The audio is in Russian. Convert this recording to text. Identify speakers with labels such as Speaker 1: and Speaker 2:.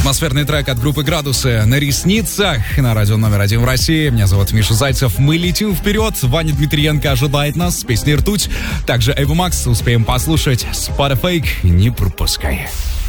Speaker 1: Атмосферный трек от группы «Градусы» на ресницах на радио номер 1 в России. Меня зовут Миша Зайцев. Мы летим вперед. Ваня Дмитриенко ожидает нас с песней «Ртуть». Также Эйва Макс успеем послушать. Spotify не пропускай.